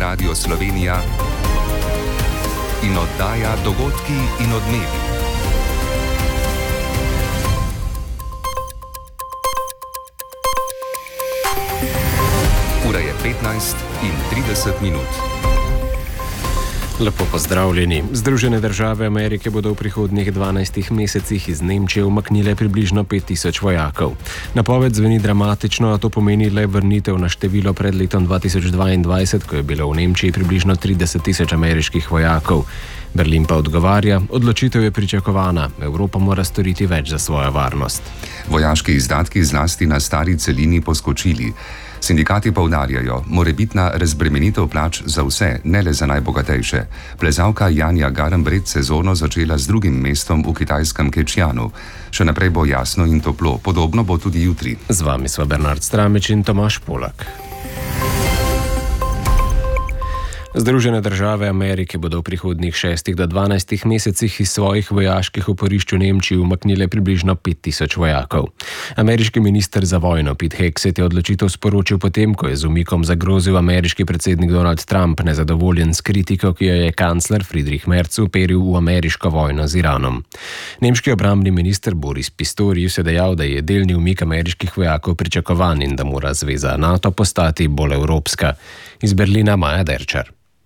Radio Slovenija in oddaja Dogodki in odmevi. Ura je 15:30. Lepo pozdravljeni. Združene države Amerike bodo v prihodnjih 12 mesecih iz Nemčije umaknile približno 5000 vojakov. Napoved zveni dramatično, a to pomeni le vrnitev na število pred letom 2022, ko je bilo v Nemčiji približno 30 000 ameriških vojakov. Berlin pa odgovarja, odločitev je pričakovana, Evropa mora storiti več za svojo varnost. Vojaški izdatki zlasti na stari celini poskočili. Sindikati poudarjajo, morebitna razbremenitev plač za vse, ne le za najbogatejše. Plezalka Janja Garnbret sezono začela z drugim mestom v kitajskem Kečjanu. Še naprej bo jasno in toplo, podobno bo tudi jutri. Z vami sva Bernard Stramič in Tomaž Polak. Združene države Amerike bodo v prihodnjih 6 do 12 mesecih iz svojih vojaških oporišč v Nemčiji umaknile približno 5000 vojakov. Ameriški minister za vojno Pete Hegseth je odločitev sporočil potem, ko je z umikom zagrozil ameriški predsednik Donald Trump, nezadovoljen s kritiko, ki jo je kancler Friedrich Merz uperil v ameriško vojno z Iranom. Nemški obrambni minister Boris Pistorius je dejal, da je delni umik ameriških vojakov pričakovan in da mora zveza NATO postati bolj evropska. Iz Berlina Maja Derčar.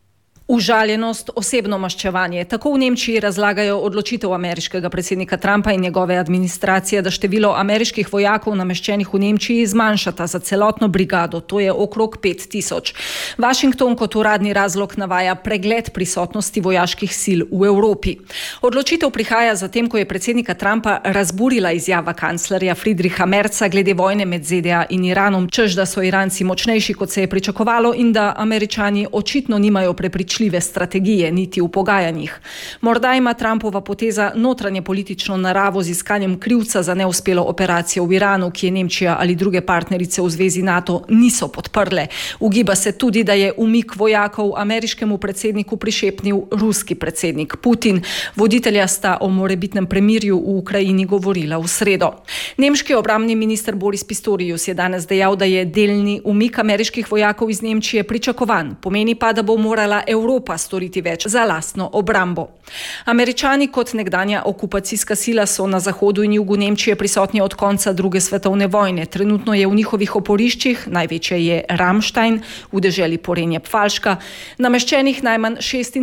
Užaljenost, osebno maščevanje. Tako v Nemčiji razlagajo odločitev ameriškega predsednika Trumpa in njegove administracije, da število ameriških vojakov nameščenih v Nemčiji zmanjšata za celotno brigado, to je okrog 5000. Washington kot uradni razlog navaja pregled prisotnosti vojaških sil v Evropi. Odločitev prihaja zatem, ko je predsednika Trumpa razburila izjava kanclerja Friedricha Merza glede vojne med ZDA in Iranom, češ da so Iranci močnejši, kot se je pričakovalo, in da Američani očitno nimajo prepričljive strategije niti v pogajanjih. Morda ima Trumpova poteza notranje politično naravo z iskanjem krivca za neuspelo operacijo v Iranu, ki je Nemčija ali druge partnerice v zvezi NATO niso podprle. Ugiba se tudi, da je umik vojakov ameriškemu predsedniku prišepnil ruski predsednik Putin. Voditelja sta o morebitnem premirju v Ukrajini govorila v sredo. Nemški obrambni minister Boris Pistorius je danes dejal, da je delni umik ameriških vojakov iz Nemčije pričakovan. Pomeni pa, da bo morala Evropa storiti več za lastno obrambo. Američani kot nekdanja okupacijska sila so na zahodu in jugu Nemčije prisotni od konca druge svetovne vojne. Trenutno je v njihovih oporiščih, največje je Ramstein, v deželi Porenje-Pfalška, nameščenih najmanj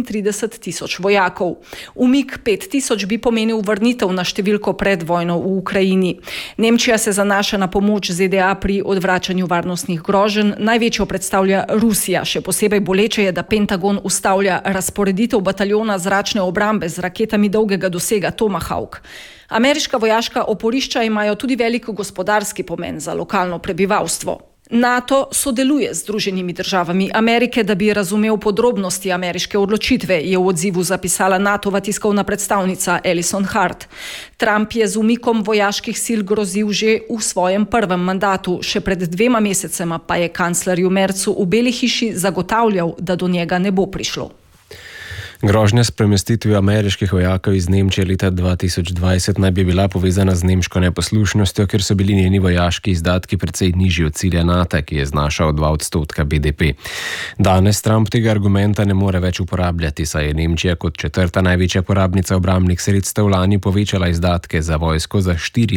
36 000 vojakov. Umik 5000 bi pomenil vrnitev na številko pred vojno v Ukrajini. Nemčija se zanaša na pomoč ZDA pri odvračanju varnostnih groženj. Največjo predstavlja Rusija. Še posebej boleče je, da Pentagon ustavlja razporeditev bataljona zračne obrambe z raketami dolgega dosega Tomahawk. Ameriška vojaška oporišča imajo tudi velik gospodarski pomen za lokalno prebivalstvo. NATO sodeluje z Združenimi državami Amerike, da bi razumel podrobnosti ameriške odločitve, je v odzivu zapisala NATO-va tiskovna predstavnica Alison Hart. Trump je z umikom vojaških sil grozil že v svojem prvem mandatu, še pred 2 mesecema pa je kanclerju Merzu v Beli hiši zagotavljal, da do njega ne bo prišlo. Grožnja s premestitvijo ameriških vojakov iz Nemčije leta 2020 naj bi bila povezana z nemško neposlušnostjo, ker so bili njeni vojaški izdatki precej nižji od cilja NATO, ki je znašal 2% BDP. Danes Trump tega argumenta ne more več uporabljati, saj je Nemčija kot 4. največja porabnica obrambnih sredstev lani povečala izdatke za vojsko za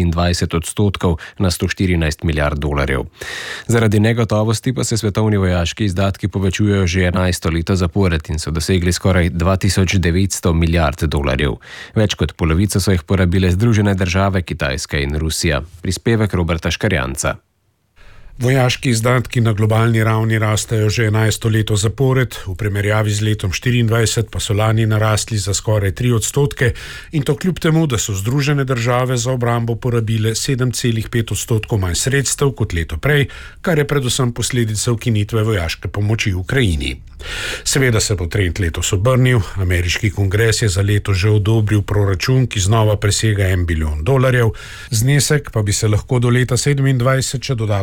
24% na $114 milijard. Zaradi negotovosti pa se svetovni vojaški izdatki povečujejo že 11. leto zapored in so dosegli skoraj $2900 milijard. Več kot polovico so jih porabile Združene države, Kitajska in Rusija. Prispevek Roberta Škarjanca. Vojaški izdatki na globalni ravni rastejo že 11. leto zapored, v primerjavi z letom 2024 pa so lani narastli za skoraj 3% in to kljub temu, da so Združene države za obrambo porabile 7,5% manj sredstev kot leto prej, kar je predvsem posledica ukinitve vojaške pomoči v Ukrajini. Seveda se bo trend letos obrnil. Ameriški kongres je za leto že odobril proračun, ki znova presega $1 bilijon. Znesek pa bi se lahko do leta 2027 še dodatno povečal,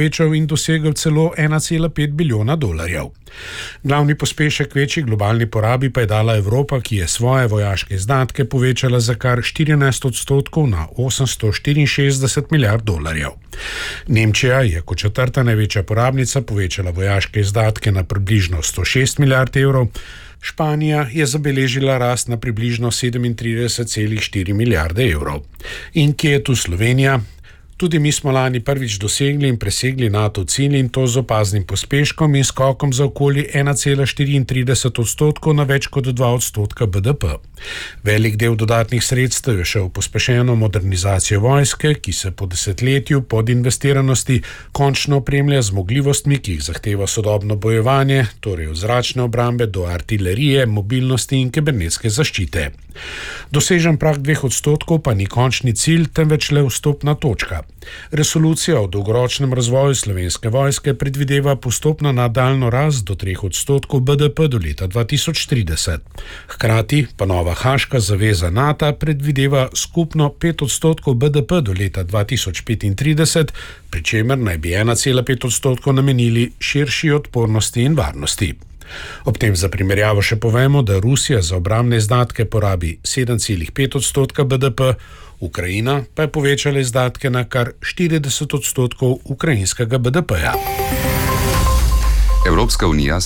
povečal in dosegel celo 1,5 bilijona dolarjev. Glavni pospešek večji globalni porabi pa je dala Evropa, ki je svoje vojaške izdatke povečala za kar 14% na 864 milijard dolarjev. Nemčija je kot četrta največja porabnica povečala vojaške izdatke na približno 106 milijard evrov, Španija je zabeležila rast na približno 37,4 milijarde evrov. In kje je tu Slovenija? Tudi mi smo lani prvič dosegli in presegli NATO cilj in to z opaznim pospeškom in skokom za okoli 1,34% na več kot 2% BDP. Velik del dodatnih sredstev je šel v pospešeno modernizacijo vojske, ki se po desetletju podinvestiranosti končno opremlja z zmogljivostmi, ki jih zahteva sodobno bojevanje, torej od zračne obrambe do artilerije, mobilnosti in kibernetske zaščite. Dosežen prag 2% pa ni končni cilj, temveč le vstopna točka. Resolucija o dolgoročnem razvoju Slovenske vojske predvideva postopno nadaljnjo rast do 3% BDP do leta 2030. Hkrati pa nova Haaška zaveza NATO predvideva skupno 5% BDP do leta 2035, pri čemer naj bi 1,5% namenili širši odpornosti in varnosti. Ob tem za primerjavo še povemo, da Rusija za obrambne izdatke porabi 7,5% BDP, Ukrajina pa je povečala izdatke na kar 40% ukrajinskega BDP-ja. Evropska unija